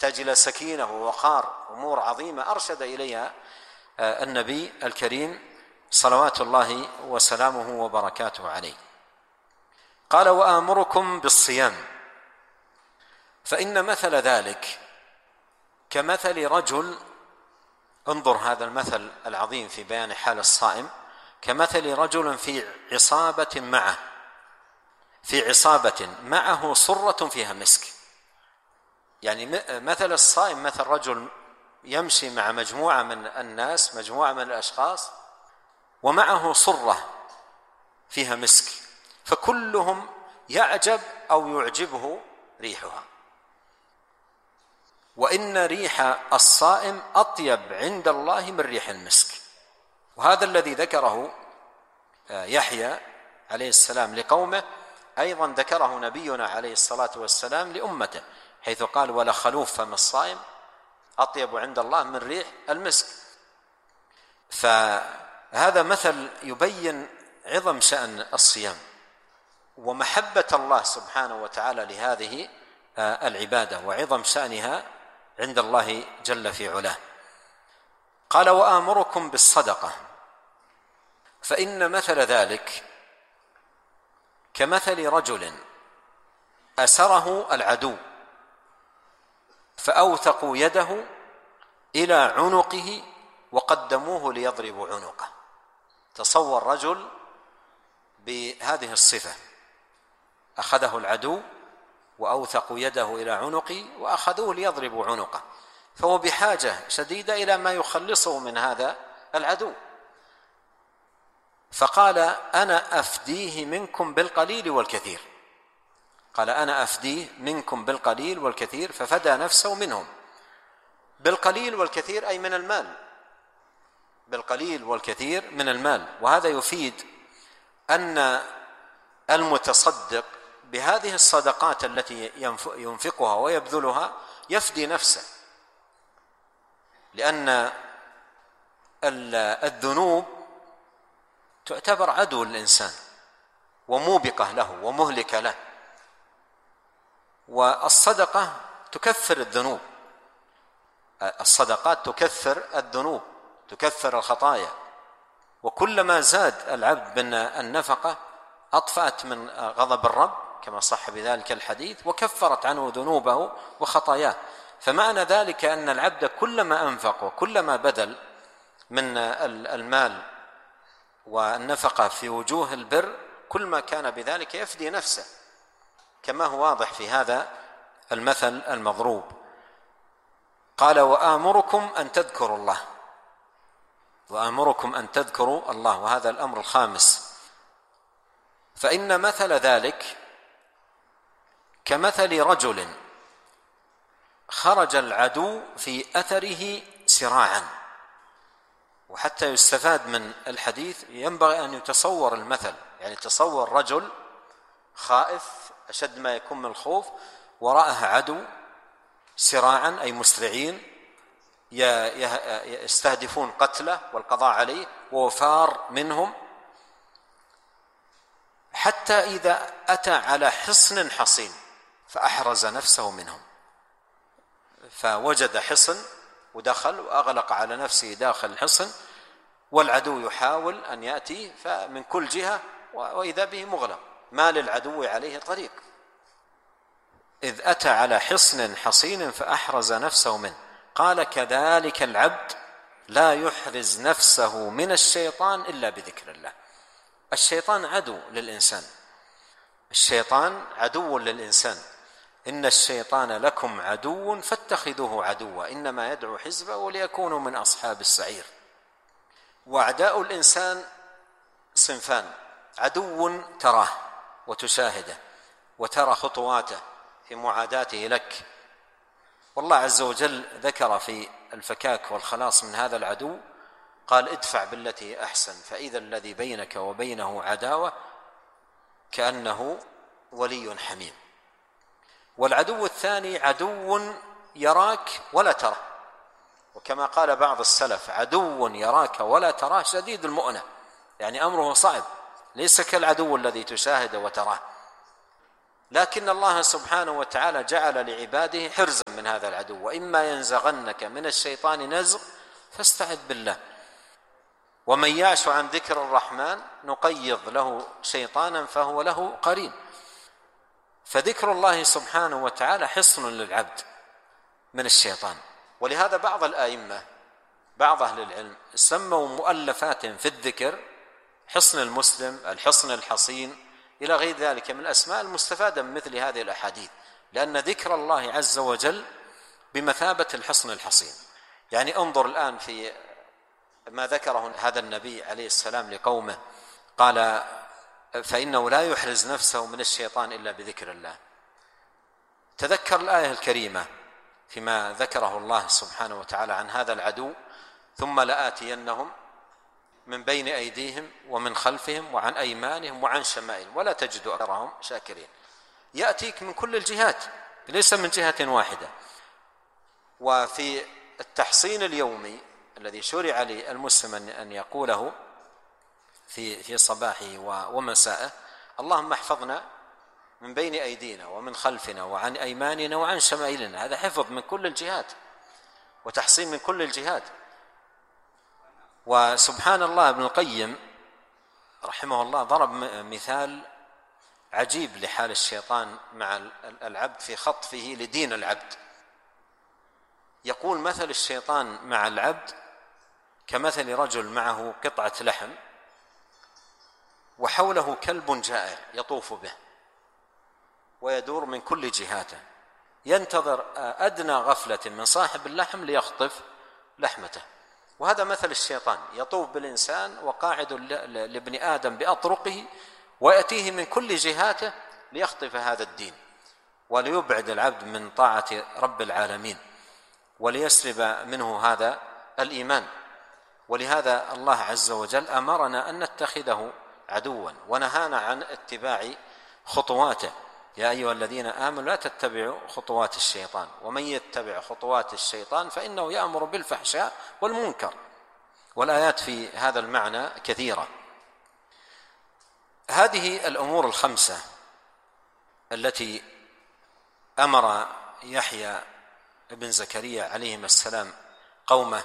يحتاج إلى سكينة ووقار، أمور عظيمة أرشد إليها النبي الكريم صلوات الله وسلامه وبركاته عليه. قال: وآمركم بالصيام فإن مثل ذلك كمثل رجل، انظر هذا المثل العظيم في بيان حال الصائم، كمثل رجل في عصابة معه صرة فيها مسك. يعني مثل الصائم مثل رجل يمشي مع مجموعة من الناس، مجموعة من الأشخاص، ومعه صرة فيها مسك، فكلهم يعجب أو يعجبه ريحها، وإن ريح الصائم أطيب عند الله من ريح المسك. وهذا الذي ذكره يحيى عليه السلام لقومه أيضا ذكره نبينا عليه الصلاة والسلام لأمته، حيث قال: ولخلوف فم الصائم أطيب عند الله من ريح المسك. فهذا مثل يبين عظم شأن الصيام ومحبة الله سبحانه وتعالى لهذه العبادة وعظم شأنها عند الله جل في علاه. قال: وآمركم بالصدقة فإن مثل ذلك كمثل رجل أسره العدو فأوثقوا يده إلى عنقه وقدموه ليضربوا عنقه. تصور رجل بهذه الصفة، أخذه العدو وأوثقوا يده إلى عنقه وأخذوه ليضربوا عنقه، فهو بحاجة شديدة إلى ما يخلصه من هذا العدو، فقال: أنا أفديه منكم بالقليل والكثير. قال: أنا أفديه منكم بالقليل والكثير، ففدى نفسه منهم بالقليل والكثير أي من المال، بالقليل والكثير من المال. وهذا يفيد أن المتصدق بهذه الصدقات التي ينفقها ويبذلها يفدي نفسه، لأن الذنوب تعتبر عدو للإنسان وموبقة له ومهلكة له، والصدقة تكفر الذنوب، الصدقات تكفر الذنوب، تكفر الخطايا، وكلما زاد العبد من النفقة أطفأت من غضب الرب كما صح بذلك الحديث، وكفرت عنه ذنوبه وخطاياه. فمعنى ذلك أن العبد كلما أنفق وكلما بذل من المال والنفقة في وجوه البر كل ما كان بذلك يفدي نفسه، كما هو واضح في هذا المثل المضروب. قال: وآمركم أن تذكروا الله، وآمركم أن تذكروا الله، وهذا الأمر الخامس. فإن مثل ذلك كمثل رجل خرج العدو في أثره سراعا. وحتى يستفاد من الحديث ينبغي أن يتصور المثل، يعني تصور رجل خائف أشد ما يكون من الخوف، وراءه عدو سراعا أي مسرعين يستهدفون قتله والقضاء عليه، ووفار منهم، حتى إذا أتى على حصن حصين فأحرز نفسه منهم، فوجد حصن ودخل وأغلق على نفسه داخل الحصن، والعدو يحاول أن يأتي فمن كل جهة وإذا به مغلق، ما للعدو عليه طريق. إذ أتى على حصن حصين فأحرز نفسه منه. قال: كذلك العبد لا يحرز نفسه من الشيطان إلا بذكر الله. الشيطان عدو للإنسان، الشيطان عدو للإنسان، إن الشيطان لكم عدو فاتخذوه عدوا إنما يدعو حزبه ليكونوا من أصحاب السعير. وأعداء الإنسان صنفان: عدو تراه وتشاهده وترى خطواته في معاداته لك، والله عز وجل ذكر في الفكاك والخلاص من هذا العدو قال: ادفع بالتي أحسن فإذا الذي بينك وبينه عداوة كأنه ولي حميم. والعدو الثاني عدو يراك ولا ترى، وكما قال بعض السلف: عدو يراك ولا تراه شديد المؤنة، يعني أمره صعب، ليس كالعدو الذي تشاهده وتراه، لكن الله سبحانه وتعالى جعل لعباده حرزا من هذا العدو، وإما ينزغنك من الشيطان نزغ فاستعذ بالله. ومن يعش عن ذكر الرحمن نقيض له شيطانا فهو له قرين. فذكر الله سبحانه وتعالى حصن للعبد من الشيطان. ولهذا بعض الآئمة، بعض أهل العلم، سموا مؤلفات في الذكر حصن المسلم، الحصن الحصين، إلى غير ذلك من الأسماء المستفادة من مثل هذه الأحاديث، لأن ذكر الله عز وجل بمثابة الحصن الحصين. يعني انظر الآن في ما ذكره هذا النبي عليه السلام لقومه، قال: فإنه لا يحرز نفسه من الشيطان إلا بذكر الله. تذكر الآية الكريمة فيما ذكره الله سبحانه وتعالى عن هذا العدو: ثم لآتينهم من بين أيديهم ومن خلفهم وعن أيمانهم وعن شمائلهم ولا تجد أكثرهم شاكرين. يأتيك من كل الجهات، ليس من جهة واحدة. وفي التحصين اليومي الذي شرع للمسلم أن يقوله في صباحه ومساءه: اللهم احفظنا من بين أيدينا ومن خلفنا وعن أيماننا وعن شمائلنا. هذا حفظ من كل الجهات وتحصين من كل الجهات. وسبحان الله، ابن القيم رحمه الله ضرب مثال عجيب لحال الشيطان مع العبد في خطفه لدين العبد. يقول: مثل الشيطان مع العبد كمثل رجل معه قطعة لحم وحوله كلب جائع يطوف به ويدور من كل جهاته، ينتظر أدنى غفلة من صاحب اللحم ليخطف لحمته. وهذا مثل الشيطان، يطوف بالإنسان وقاعد لابن آدم بأطرقه ويأتيه من كل جهاته ليخطف هذا الدين وليبعد العبد من طاعة رب العالمين وليسلب منه هذا الإيمان. ولهذا الله عز وجل أمرنا أن نتخذه عدوا ونهانا عن اتباع خطواته: يا أيها الذين آمنوا لا تتبعوا خطوات الشيطان ومن يتبع خطوات الشيطان فإنه يأمر بالفحشاء والمنكر. والآيات في هذا المعنى كثيرة. هذه الأمور الخمسة التي أمر يحيى ابن زكريا عليهما السلام قومه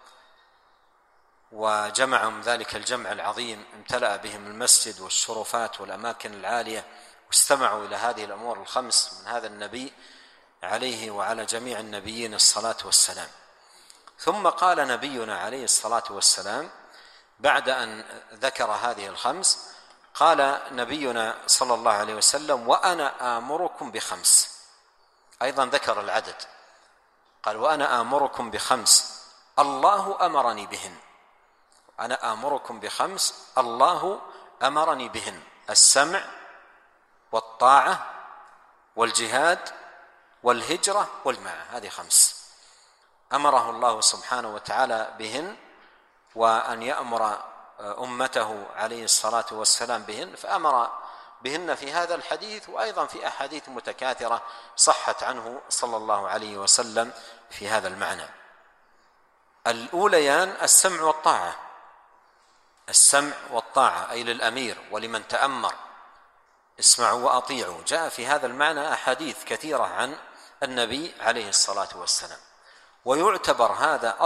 وجمعهم ذلك الجمع العظيم، امتلأ بهم المسجد والشرفات والأماكن العالية، واستمعوا إلى هذه الأمور الخمس من هذا النبي عليه وعلى جميع النبيين الصلاة والسلام. ثم قال نبينا عليه الصلاة والسلام بعد أن ذكر هذه الخمس، قال نبينا صلى الله عليه وسلم: وأنا آمركم بخمس. أيضا ذكر العدد، قال: وأنا آمركم بخمس الله أمرني بهن. أنا آمركم بخمس الله أمرني بهن: السمع والطاعة والجهاد والهجرة والجماعة. هذه خمس أمره الله سبحانه وتعالى بهن، وأن يأمر أمته عليه الصلاة والسلام بهن، فأمر بهن في هذا الحديث وأيضا في أحاديث متكاثرة صحت عنه صلى الله عليه وسلم في هذا المعنى. الأوليان السمع والطاعة. السمع والطاعة أي للأمير ولمن تأمر: اسمعوا وأطيعوا. جاء في هذا المعنى أحاديث كثيرة عن النبي عليه الصلاة والسلام. ويعتبر هذا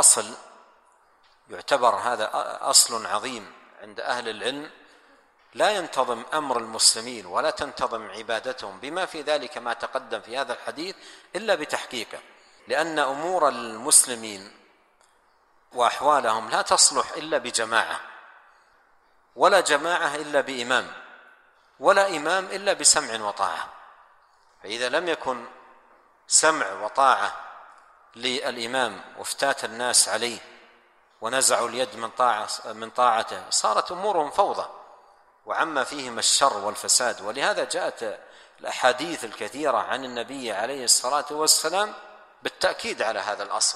أصل عظيم عند أهل العلم، لا ينتظم أمر المسلمين ولا تنتظم عبادتهم بما في ذلك ما تقدم في هذا الحديث إلا بتحقيقه، لأن أمور المسلمين وأحوالهم لا تصلح إلا بجماعة، ولا جماعة إلا بإمام، ولا إمام إلا بسمع وطاعة. فإذا لم يكن سمع وطاعة للإمام وافتات الناس عليه ونزعوا اليد من طاعته صارت أمورهم فوضى وعم فيهم الشر والفساد. ولهذا جاءت الأحاديث الكثيرة عن النبي عليه الصلاة والسلام بالتأكيد على هذا الأصل،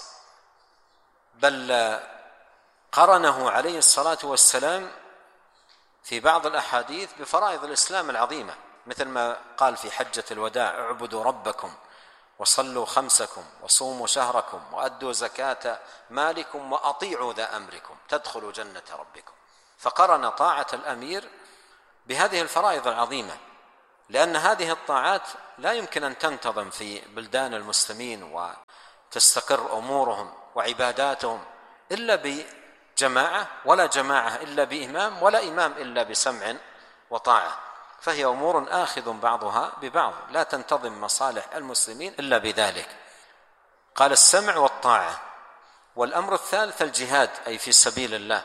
بل قرنه عليه الصلاة والسلام في بعض الأحاديث بفرائض الإسلام العظيمة، مثل ما قال في حجة الوداع: اعبدوا ربكم وصلوا خمسكم وصوموا شهركم وأدوا زكاة مالكم وأطيعوا ذا أمركم تدخلوا جنة ربكم. فقرن طاعة الأمير بهذه الفرائض العظيمة، لأن هذه الطاعات لا يمكن أن تنتظم في بلدان المسلمين وتستقر أمورهم وعباداتهم إلا بجماعة، ولا جماعة إلا بإمام، ولا إمام إلا بسمع وطاعة، فهي أمور آخذ بعضها ببعض، لا تنتظم مصالح المسلمين إلا بذلك. قال السمع والطاعة. والأمر الثالث الجهاد، أي في سبيل الله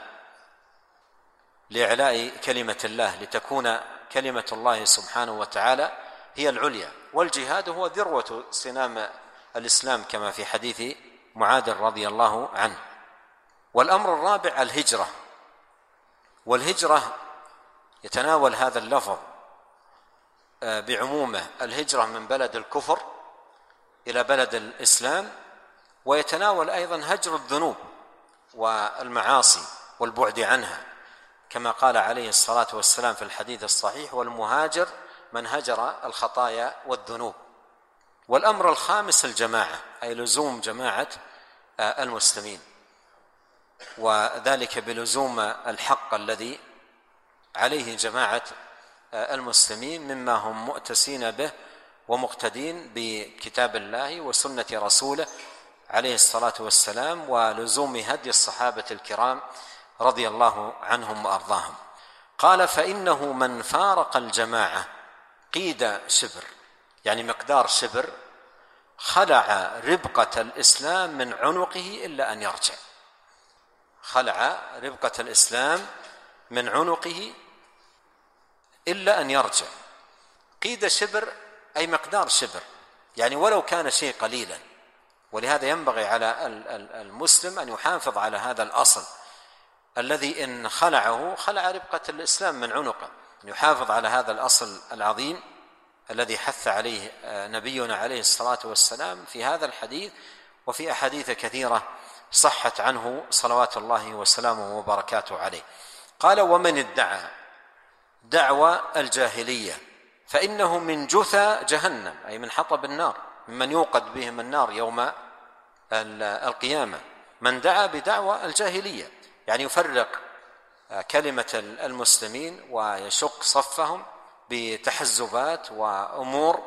لإعلاء كلمة الله، لتكون كلمة الله سبحانه وتعالى هي العليا. والجهاد هو ذروة سنام الإسلام كما في حديث معاذ رضي الله عنه. والأمر الرابع الهجرة. والهجرة يتناول هذا اللفظ بعمومه، الهجرة من بلد الكفر إلى بلد الإسلام، ويتناول أيضا هجر الذنوب والمعاصي والبعد عنها، كما قال عليه الصلاة والسلام في الحديث الصحيح: والمهاجر من هجر الخطايا والذنوب. والأمر الخامس الجماعة، أي لزوم جماعة المسلمين، وذلك بلزوم الحق الذي عليه جماعة المسلمين مما هم مؤتسين به ومقتدين بكتاب الله وسنة رسوله عليه الصلاة والسلام، ولزوم هدي الصحابة الكرام رضي الله عنهم وأرضاهم. قال: فإنه من فارق الجماعة قيد شبر، يعني مقدار شبر، خلع ربقة الإسلام من عنقه إلا أن يرجع. خلع ربقة الإسلام من عنقه إلا أن يرجع. قيد شبر أي مقدار شبر، يعني ولو كان شيء قليلا. ولهذا ينبغي على المسلم أن يحافظ على هذا الأصل الذي إن خلعه خلع ربقة الإسلام من عنقه، أن يحافظ على هذا الأصل العظيم الذي حث عليه نبينا عليه الصلاة والسلام في هذا الحديث وفي أحاديث كثيرة صحت عنه صلوات الله وسلامه وبركاته عليه. قال: ومن ادعى دعوى الجاهلية فإنه من جثى جهنم، أي من حطب النار، ممن يوقد بهم النار يوم القيامة. من دعا بدعوى الجاهلية يعني يفرق كلمة المسلمين ويشق صفهم بتحزبات وأمور،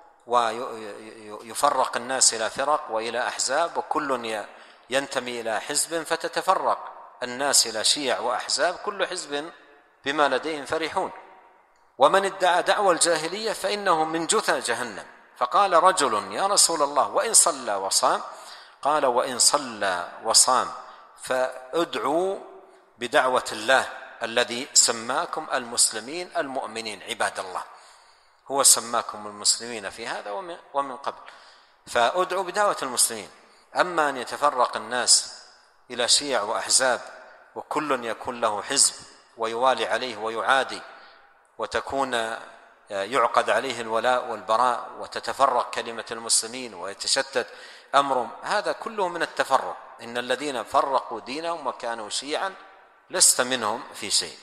ويفرق الناس إلى فرق وإلى أحزاب، وكل ينتمي إلى حزب، فتتفرق الناس إلى شيع وأحزاب، كل حزب بما لديهم فرحون. ومن ادعى دعوى الجاهلية فإنه من جثى جهنم. فقال رجل: يا رسول الله وإن صلى وصام؟ قال: وإن صلى وصام فادعوا بدعوة الله الذي سماكم المسلمين المؤمنين عباد الله، هو سماكم المسلمين في هذا ومن قبل، فادعوا بدعوة المسلمين. أما أن يتفرق الناس إلى شيع وأحزاب وكل يكون له حزب ويوالي عليه ويعادي، وتكون يعقد عليه الولاء والبراء، وتتفرق كلمة المسلمين ويتشتت أمرهم، هذا كله من التفرق. إن الذين فرقوا دينهم وكانوا شيعا لست منهم في شيء.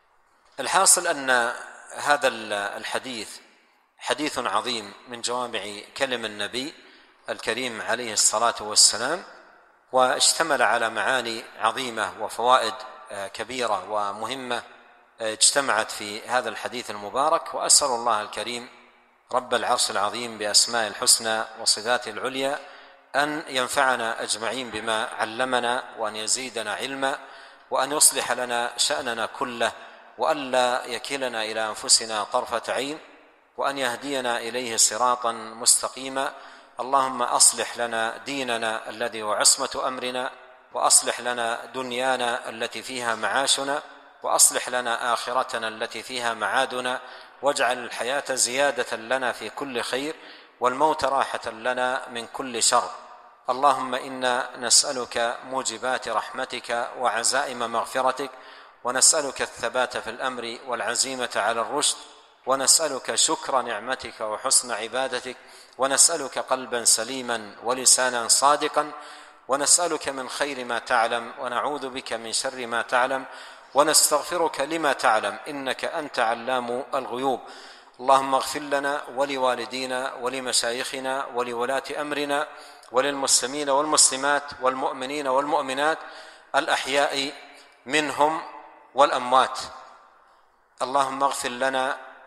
الحاصل أن هذا الحديث حديث عظيم من جوامع كلم النبي الكريم عليه الصلاة والسلام، واشتمل على معاني عظيمة وفوائد كبيرة ومهمة اجتمعت في هذا الحديث المبارك. وأسأل الله الكريم رب العرش العظيم بأسماء الحسنى وصفاته العليا أن ينفعنا أجمعين بما علمنا، وأن يزيدنا علما، وأن يصلح لنا شأننا كله، وأن لا يكلنا إلى أنفسنا طرفة عين، وأن يهدينا إليه صراطا مستقيما. اللهم أصلح لنا ديننا الذي هو عصمة أمرنا، وأصلح لنا دنيانا التي فيها معاشنا، وأصلح لنا آخرتنا التي فيها معادنا، واجعل الحياة زيادة لنا في كل خير، والموت راحة لنا من كل شر. اللهم إنا نسألك موجبات رحمتك وعزائم مغفرتك، ونسألك الثبات في الأمر والعزيمة على الرشد، ونسألك شكر نعمتك وحسن عبادتك، ونسألك قلبا سليما ولسانا صادقا، ونسألك من خير ما تعلم، ونعوذ بك من شر ما تعلم، ونستغفرك لما تعلم، إنك أنت علام الغيوب. اللهم اغفر لنا ولوالدينا ولمشايخنا ولولاة أمرنا وللمسلمين والمسلمات والمؤمنين والمؤمنات الأحياء منهم والأموات. اللهم اغفر لنا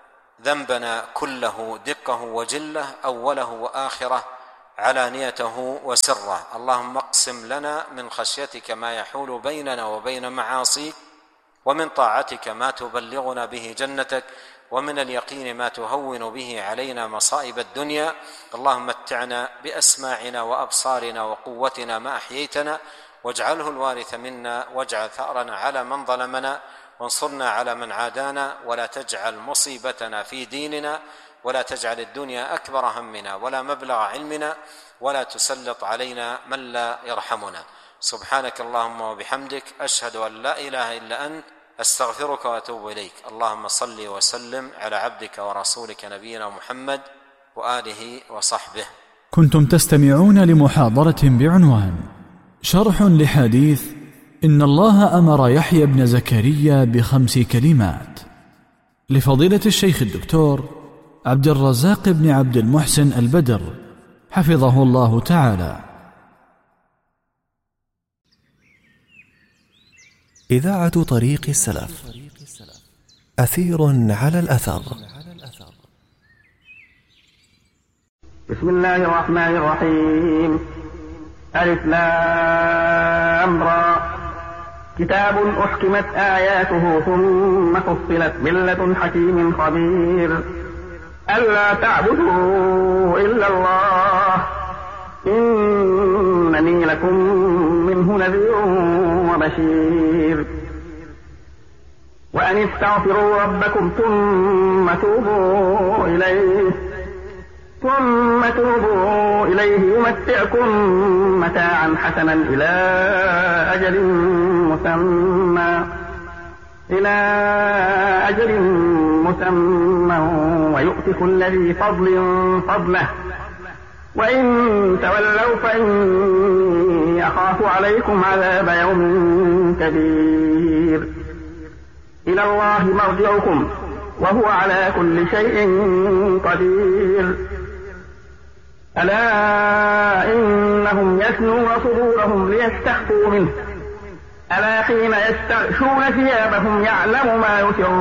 ذنبنا كله دقه وجله، أوله وآخره، علانيته وسره. اللهم اقسم لنا من خشيتك ما يحول بيننا وبين معاصيك، ومن طاعتك ما تبلغنا به جنتك، ومن اليقين ما تهون به علينا مصائب الدنيا. اللهم متعنا بأسماعنا وأبصارنا وقوتنا ما أحييتنا، واجعله الوارث منا، واجعل ثأرنا على من ظلمنا، وانصرنا على من عادانا، ولا تجعل مصيبتنا في ديننا، ولا تجعل الدنيا أكبر همنا ولا مبلغ علمنا، ولا تسلط علينا من لا يرحمنا. سبحانك اللهم وبحمدك، أشهد أن لا إله إلا أنت، أستغفرك وأتوب إليك. اللهم صل وسلم على عبدك ورسولك نبينا محمد وآله وصحبه. كنتم تستمعون لمحاضرة بعنوان شرح لحديث إن الله أمر يحيى بن زكريا ب5 كلمات لفضيلة الشيخ الدكتور عبد الرزاق بن عبد المحسن البدر حفظه الله تعالى. إذاعة طريق السلف، أثير على الأثر. بسم الله الرحمن الرحيم. ألف لام را، كتاب أحكمت آياته ثم فصلت من لدن حكيم خبير. ألا تعبدوا إلا الله إنني لكم منه نذير وبشير. وأن استغفروا ربكم ثم توبوا إليه يمتعكم متاعا حسنا إلى أجل مسمى ويؤتي كل ذي فضل فضله. وإن تولوا فإني أخاف عليكم عذاب يوم كبير. إلى الله مرجعكم وهو على كل شيء قدير. ألا إنهم يثنون صدورهم ليستخفوا منه، ألا حين يستغشون ثيابهم يعلم ما يسرون